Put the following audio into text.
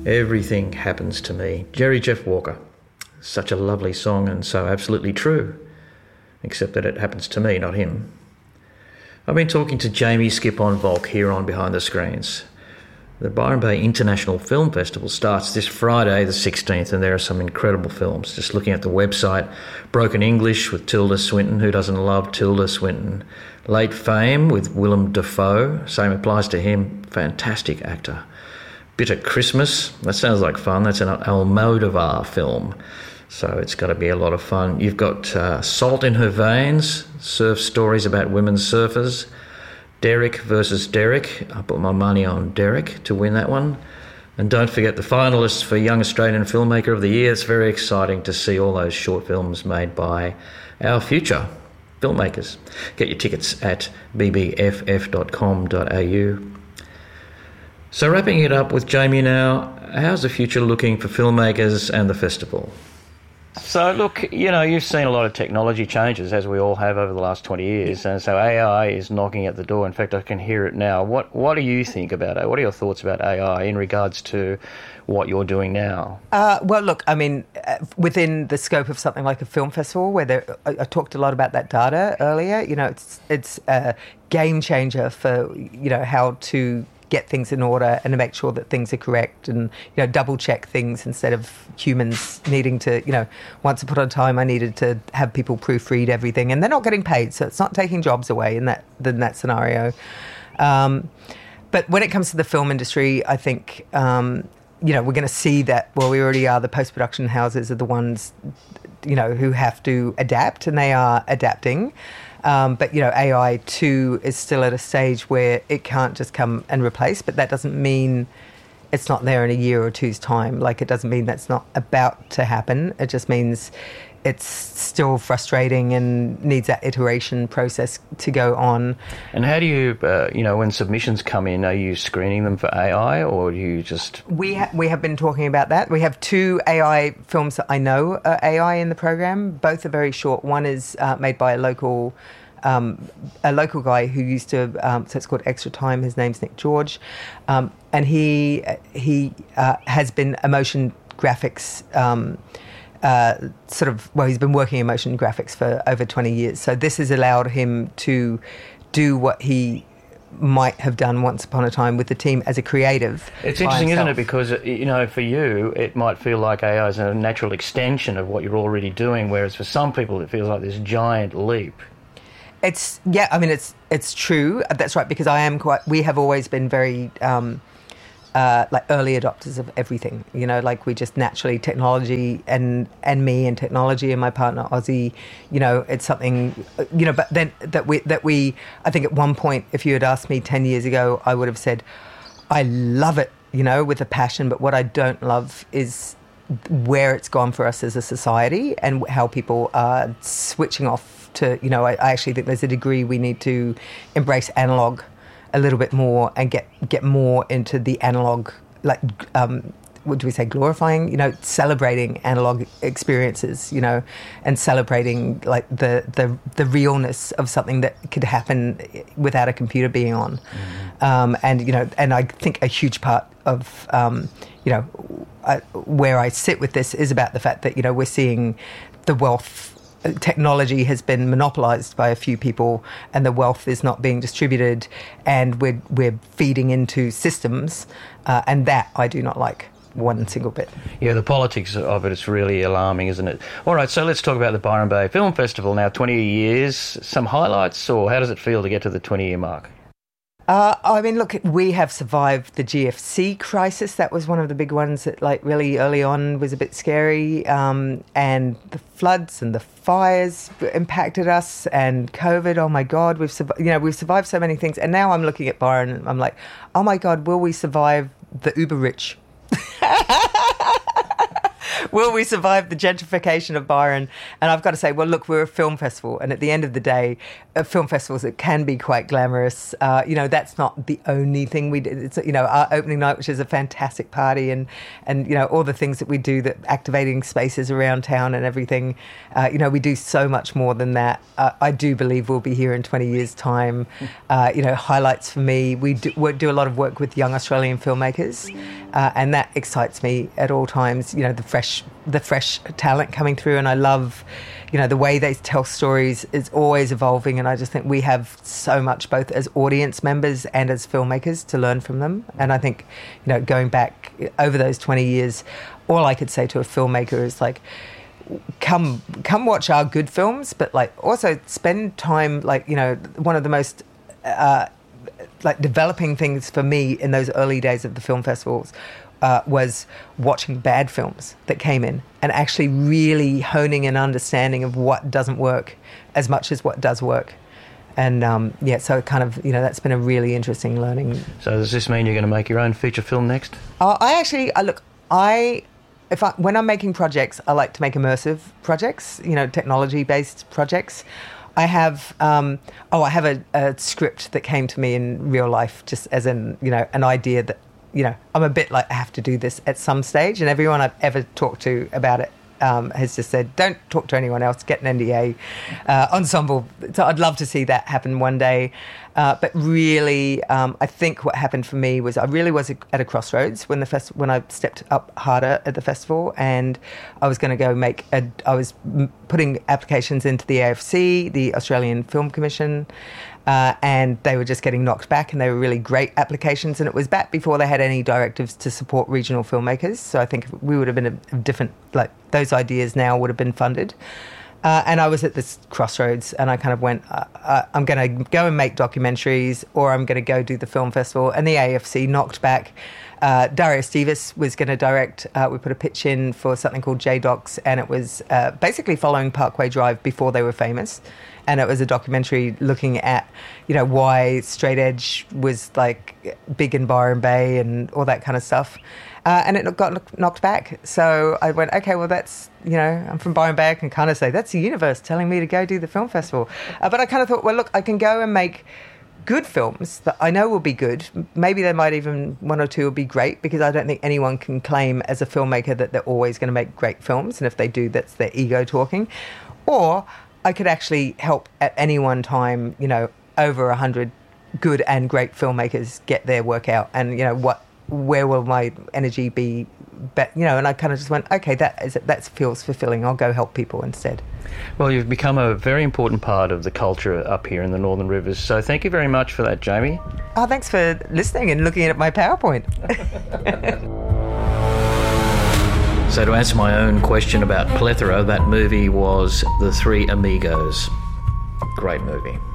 Everything Happens to Me. Jerry Jeff Walker. Such a lovely song and so absolutely true. Except that it happens to me, not him. I've been talking to Jamie Skip-on-Volk here on Behind the Screens. The Byron Bay International Film Festival starts this Friday the 16th, and there are some incredible films. Just looking at the website, Broken English with Tilda Swinton. Who doesn't love Tilda Swinton? Late Fame with Willem Dafoe. Same applies to him. Fantastic actor. Bitter Christmas. That sounds like fun. That's an Almodovar film. So it's got to be a lot of fun. You've got Salt in Her Veins, surf stories about women surfers. Derek versus Derek. I put my money on Derek to win that one. And don't forget the finalists for Young Australian Filmmaker of the Year. It's very exciting to see all those short films made by our future filmmakers. Get your tickets at bbff.com.au. So wrapping it up with Jamie now, how's the future looking for filmmakers and the festival? So, look, you've seen a lot of technology changes, as we all have over the last 20 years, and so AI is knocking at the door. In fact, I can hear it now. What do you think about it? What are your thoughts about AI in regards to what you're doing now? Well, look, I mean, within the scope of something like a film festival, where I talked a lot about that data earlier, it's a game changer for, how to get things in order and to make sure that things are correct and, double check things instead of humans needing to, once upon a time I needed to have people proofread everything and they're not getting paid. So it's not taking jobs away in that scenario. But when it comes to the film industry, I think, we're going to see that, well, we already are. The post-production houses are the ones, who have to adapt, and they are adapting. But, AI too is still at a stage where it can't just come and replace, but that doesn't mean it's not there in a year or two's time. Like, it doesn't mean that's not about to happen. It just means it's still frustrating and needs that iteration process to go on. And how do you, when submissions come in, are you screening them for AI, or do you just... We have been talking about that. We have 2 AI films that I know are AI in the program. Both are very short. One is made by a local guy who used to, so it's called Extra Time. His name's Nick George. And he has been a motion graphics he's been working in motion graphics for over 20 years. So this has allowed him to do what he might have done once upon a time with the team as a creative. It's interesting, isn't it? Because, for you, it might feel like AI is a natural extension of what you're already doing, whereas for some people it feels like this giant leap. It's true. That's right, because we have always been very... early adopters of everything, we just naturally, technology and me and technology and my partner Ozzy, it's something, but then that we I think at one point, if you had asked me 10 years ago, I would have said I love it, with a passion, but what I don't love is where it's gone for us as a society and how people are switching off to, I actually think there's a degree we need to embrace analog a little bit more and get more into the analog, what do we say, glorifying, celebrating analog experiences, and celebrating the realness of something that could happen without a computer being on. Mm-hmm. And I think a huge part of, where I sit with this is about the fact that, we're seeing the wealth. Technology has been monopolised by a few people, and the wealth is not being distributed, and we're feeding into systems, and that I do not like one single bit. Yeah, the politics of it is really alarming, isn't it? All right, so let's talk about the Byron Bay Film Festival now. 20 years, some highlights, or how does it feel to get to the 20-year mark? Look, we have survived the GFC crisis. That was one of the big ones that, really early on, was a bit scary. And the floods and the fires impacted us, and COVID. Oh my God, we've survived so many things. And now I'm looking at Byron, and I'm like, oh my God, will we survive the uber rich? Will we survive the gentrification of Byron? And I've got to say, well, look, we're a film festival, and at the end of the day, film festivals, it can be quite glamorous. That's not the only thing we do. It's, our opening night, which is a fantastic party, and all the things that we do, that activating spaces around town and everything. We do so much more than that. I do believe we'll be here in 20 years' time. Highlights for me, we do a lot of work with young Australian filmmakers, and that excites me at all times. You know, the fresh talent coming through, and I love, you know, the way they tell stories is always evolving, and I just think we have so much, both as audience members and as filmmakers, to learn from them. And I think, you know, going back over those 20 years, all I could say to a filmmaker is like, come watch our good films, but like also spend time, like, you know, one of the most like developing things for me in those early days of the film festivals was watching bad films that came in and actually really honing an understanding of what doesn't work as much as what does work. And so kind of, you know, that's been a really interesting learning. So does this mean you're going to make your own feature film next? When I'm making projects, I like to make immersive projects, you know, technology-based projects. I have a script that came to me in real life, just as an idea that, you know, I'm a bit like, I have to do this at some stage, and everyone I've ever talked to about it has just said, don't talk to anyone else, get an NDA. Ensemble. So I'd love to see that happen one day. But really, I think what happened for me was I really was at a crossroads when I stepped up harder at the festival, and I was going to go I was putting applications into the AFC, the Australian Film Commission, and they were just getting knocked back, and they were really great applications, and it was back before they had any directives to support regional filmmakers. So I think we would have been a different, like, those ideas now would have been funded. And I was at this crossroads, and I kind of went, I'm going to go and make documentaries, or I'm going to go do the film festival. And the AFC knocked back. Dario Stevas was going to direct. We put a pitch in for something called J-Docs, and it was basically following Parkway Drive before they were famous. And it was a documentary looking at, you know, why straight edge was like big in Byron Bay and all that kind of stuff. And it got knocked back. So I went, okay, well, that's, you know, I'm from Byron Bay. I can kind of say that's the universe telling me to go do the film festival. But I kind of thought, well, look, I can go and make good films that I know will be good. Maybe they might even, one or two will be great, because I don't think anyone can claim as a filmmaker that they're always going to make great films. And if they do, that's their ego talking. Or I could actually help at any one time, you know, over 100 good and great filmmakers get their work out. And, you know, where will my energy be? You know, and I kind of just went, okay, that feels fulfilling. I'll go help people instead. Well, you've become a very important part of the culture up here in the Northern Rivers. So thank you very much for that, Jamie. Oh, thanks for listening and looking at my PowerPoint. So to answer my own question about Plethora, that movie was The Three Amigos. Great movie.